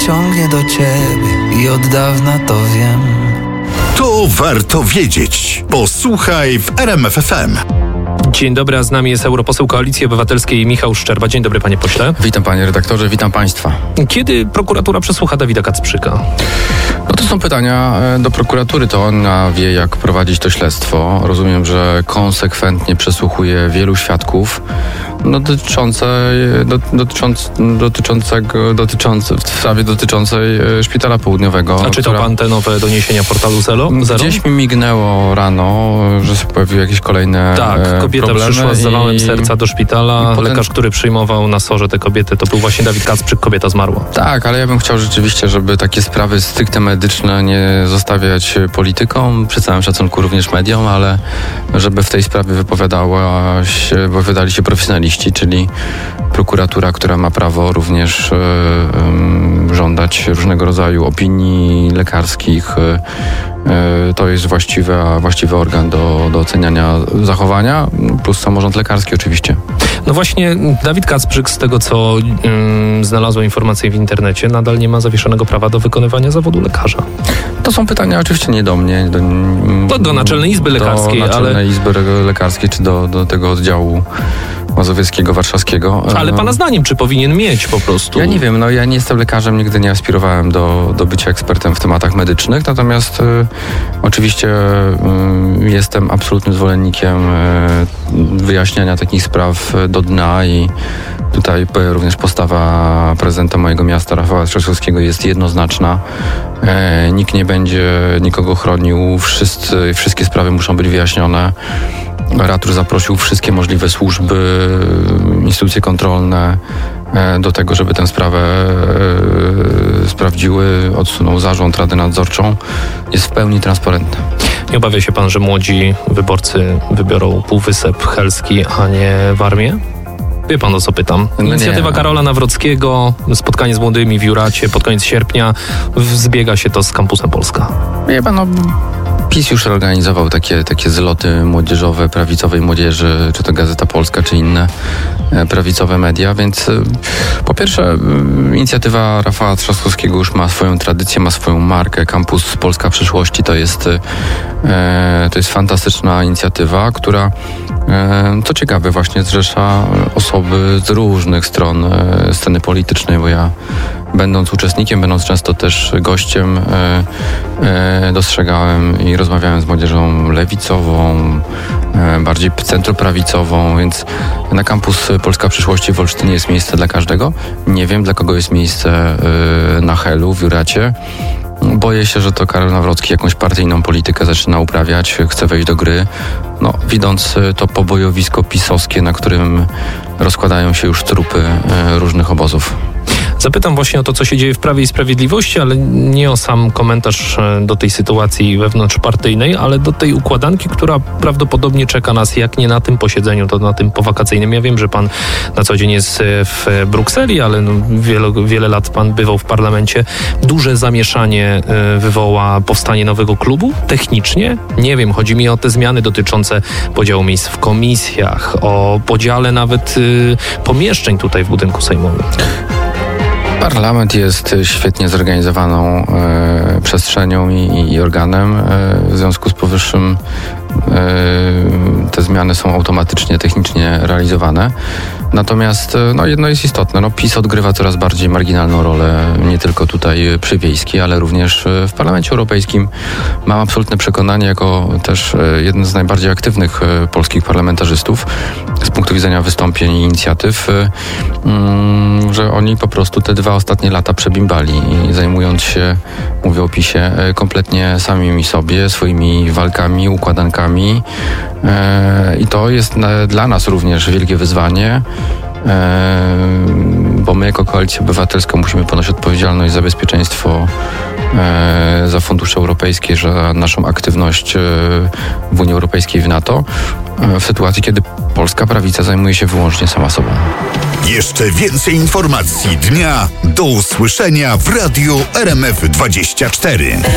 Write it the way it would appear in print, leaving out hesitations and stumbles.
ciągnie do ciebie i od dawna to wiem. To warto wiedzieć. Posłuchaj w RMF FM. Dzień dobry, a z nami jest europoseł Koalicji Obywatelskiej Michał Szczerba. Dzień dobry, panie pośle. Witam, panie redaktorze, witam państwa. Kiedy prokuratura przesłucha Dawida Kacprzyka? No to są pytania do prokuratury, to ona wie, jak prowadzić to śledztwo. Rozumiem, że konsekwentnie przesłuchuje wielu świadków w sprawie dotyczącej Szpitala Południowego. A czytał pan te nowe doniesienia portalu Zero? Gdzieś mi mignęło rano, że się pojawiły jakieś kolejne kobieta problemy przyszła z zawałem serca do szpitala. Lekarz, który przyjmował na SOR-ze tę kobietę, to był właśnie Dawid Kacprzyk, kobieta zmarła. Tak, ale ja bym chciał rzeczywiście, żeby takie sprawy stricte medyczne nie zostawiać politykom, przy całym szacunku również mediom, ale żeby w tej sprawie wypowiadali się profesjonaliści, czyli prokuratura, która ma prawo również żądać różnego rodzaju opinii lekarskich. To jest właściwy organ do oceniania zachowania, plus samorząd lekarski oczywiście. No właśnie, Dawid Kacprzyk, z tego co znalazłem informacje w internecie, nadal nie ma zawieszonego prawa do wykonywania zawodu lekarza. To są pytania oczywiście nie do mnie. Do Naczelnej Izby Lekarskiej. Do Naczelnej Izby Lekarskiej, czy do tego oddziału mazowieckiego, warszawskiego. Ale pana zdaniem, czy powinien mieć po prostu? Ja nie wiem, ja nie jestem lekarzem, nigdy nie aspirowałem do bycia ekspertem w tematach medycznych, natomiast oczywiście jestem absolutnym zwolennikiem wyjaśniania takich spraw do dna i tutaj również postawa prezydenta mojego miasta, Rafała Trzaskowskiego, jest jednoznaczna. Nikt nie będzie nikogo chronił, wszystkie sprawy muszą być wyjaśnione. Ratur zaprosił wszystkie możliwe służby, instytucje kontrolne do tego, żeby tę sprawę sprawdziły, odsunął zarząd, radę nadzorczą. Jest w pełni transparentny. Nie obawia się pan, że młodzi wyborcy wybiorą Półwysep Helski, a nie Warmię? Wie pan, o co pytam. Inicjatywa Karola Nawrockiego, spotkanie z młodymi w Juracie pod koniec sierpnia, zbiega się to z Kampusem Polska. Wie pan, PiS już organizował takie zloty młodzieżowe, prawicowej młodzieży, czy to Gazeta Polska, czy inne prawicowe media, więc po pierwsze inicjatywa Rafała Trzaskowskiego już ma swoją tradycję, ma swoją markę. Kampus Polska Przyszłości to jest fantastyczna inicjatywa, która co ciekawe właśnie zrzesza osoby z różnych stron sceny politycznej, bo ja będąc uczestnikiem, będąc często też gościem, dostrzegałem i rozmawiałem z młodzieżą lewicową, bardziej centroprawicową, więc na Kampus Polska Przyszłości w Olsztynie jest miejsce dla każdego. Nie wiem, dla kogo jest miejsce na Helu, w Juracie. Boję się, że to Karol Nawrocki jakąś partyjną politykę zaczyna uprawiać, chce wejść do gry. Widząc to pobojowisko pisowskie, na którym rozkładają się już trupy różnych obozów. Zapytam właśnie o to, co się dzieje w Prawie i Sprawiedliwości, ale nie o sam komentarz do tej sytuacji wewnątrzpartyjnej, ale do tej układanki, która prawdopodobnie czeka nas, jak nie na tym posiedzeniu, to na tym powakacyjnym. Ja wiem, że pan na co dzień jest w Brukseli, ale wiele lat pan bywał w parlamencie. Duże zamieszanie wywoła powstanie nowego klubu? Technicznie? Nie wiem, chodzi mi o te zmiany dotyczące podziału miejsc w komisjach, o podziale nawet pomieszczeń tutaj w budynku sejmowym. Parlament jest świetnie zorganizowaną przestrzenią i organem. W związku z powyższym te zmiany są automatycznie, technicznie realizowane. Natomiast jedno jest istotne. PiS odgrywa coraz bardziej marginalną rolę, nie tylko tutaj przywiejskiej, ale również w Parlamencie Europejskim. Mam absolutne przekonanie, jako też jeden z najbardziej aktywnych polskich parlamentarzystów z punktu widzenia wystąpień i inicjatyw, że oni po prostu te 2 ostatnie lata przebimbali i zajmując się, mówię o PiSie, kompletnie samimi sobie, swoimi walkami, układankami. I to jest dla nas również wielkie wyzwanie, bo my jako Koalicja Obywatelska musimy ponosić odpowiedzialność za bezpieczeństwo, za fundusze europejskie, za naszą aktywność w Unii Europejskiej i w NATO, w sytuacji, kiedy polska prawica zajmuje się wyłącznie sama sobą. Jeszcze więcej informacji dnia do usłyszenia w Radiu RMF24.